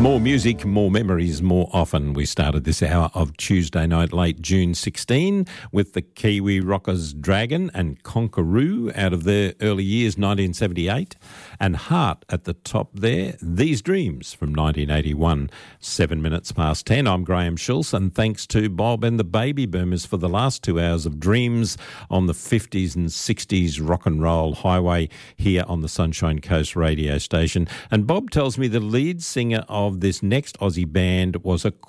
More music, more memories, more often. We started this hour of Tuesday night, late June 16, with the Kiwi Rockers Dragon and Conqueroo out of their early years, 1978, and Heart at the top there. These Dreams from 1981, 7 minutes past 10. I'm Graham Schultz, and thanks to Bob and the Baby Boomers for the last 2 hours of Dreams on the 50s and 60s rock and roll highway here on the Sunshine Coast radio station. And Bob tells me the lead singer of this next Aussie band was a